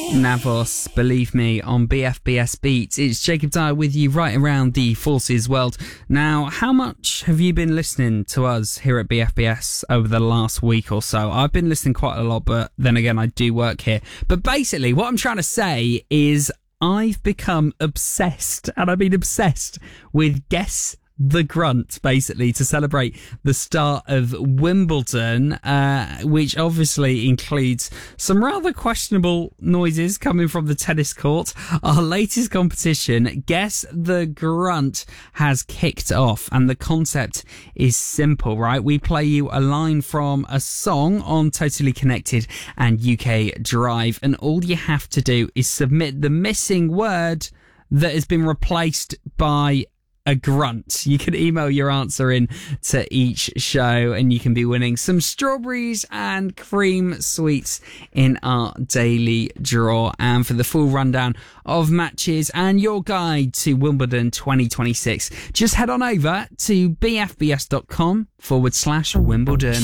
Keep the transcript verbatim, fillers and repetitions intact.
Navos, Believe Me, on B F B S Beats. It's Jacob Dyer with you right around the Forces world. Now, how much have you been listening to us here at B F B S over the last week or so? I've been listening quite a lot, but then again, I do work here. But basically, what I'm trying to say is I've become obsessed, and I mean obsessed, with Guess the Grunt, basically, to celebrate the start of Wimbledon, uh, which obviously includes some rather questionable noises coming from the tennis court. Our latest competition, Guess the Grunt, has kicked off, and the concept is simple, right? We play you a line from a song on Totally Connected and U K Drive, and all you have to do is submit the missing word that has been replaced by a grunt. You can email your answer in to each show, and you can be winning some strawberries and cream sweets in our daily draw. And for the full rundown of matches and your guide to Wimbledon twenty twenty-six, just head on over to bfbs.com forward slash Wimbledon.